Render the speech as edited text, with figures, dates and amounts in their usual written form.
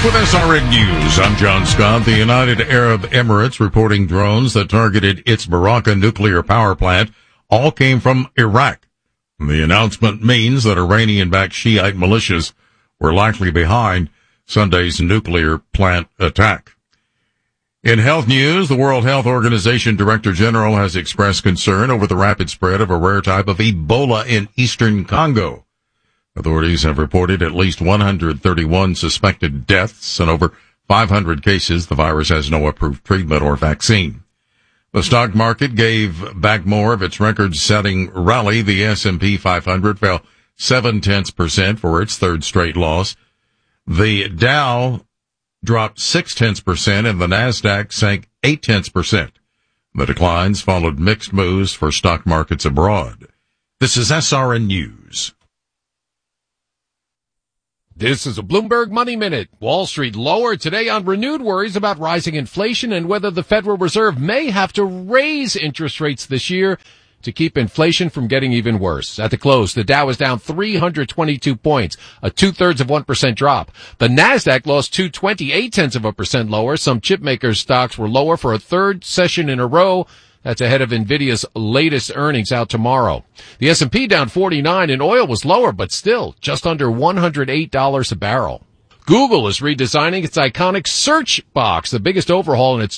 With SRN News, I'm John Scott. The United Arab Emirates reporting drones that targeted its Barakah nuclear power plant all came from Iraq. The announcement means that Iranian-backed Shiite militias were likely behind Sunday's nuclear plant attack. In health news, the World Health Organization Director General has expressed concern over the rapid spread of a rare type of Ebola in eastern Congo. Authorities have reported at least 131 suspected deaths and over 500 cases. The virus has no approved treatment or vaccine. The stock market gave back more of its record-setting rally. The S&P 500 fell 0.7% for its third straight loss. The Dow dropped 0.6%, and the Nasdaq sank 0.8%. The declines followed mixed moves for stock markets abroad. This is SRN News. This is a Bloomberg Money Minute. Wall Street lower today on renewed worries about rising inflation and whether the Federal Reserve may have to raise interest rates this year to keep inflation from getting even worse. At the close, the Dow is down 322 points, a 0.2% drop. The Nasdaq lost 0.228% lower. Some chip makers' stocks were lower for a third session in a row. That's ahead of NVIDIA's latest earnings out tomorrow. The S&P down 49 and oil was lower, but still just under $108 a barrel. Google is redesigning its iconic search box, the biggest overhaul in its